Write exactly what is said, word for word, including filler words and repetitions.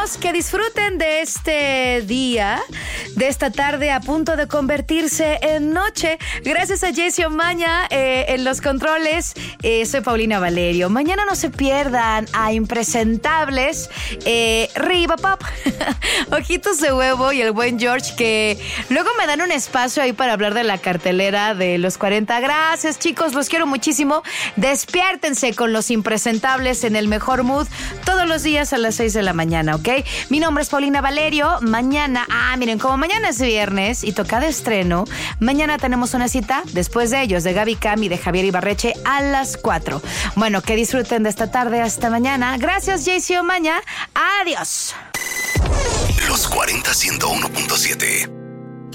vámonos. Que disfruten de este día, de esta tarde a punto de convertirse en noche. Gracias a Jessy Omaña eh, en los controles. Eh, soy Paulina Valerio. Mañana no se pierdan a Impresentables, eh, Riva Pop, Ojitos de Huevo y el buen George, que luego me dan un espacio ahí para hablar de la cartelera de los cuarenta. Gracias, chicos, los quiero muchísimo. Despiértense con los Impresentables en el mejor mood todos los días a las seis de la mañana, ¿ok? Mi nombre es Paulina Valerio. Mañana, ah, miren, como mañana es viernes y toca de estreno, mañana tenemos una cita después de ellos, de Gaby Cam y de Javier Ibarreche a las cuatro. Bueno, que disfruten de esta tarde hasta mañana. Gracias, Jessy Omaña. Adiós. Los cuarenta ciento uno punto siete.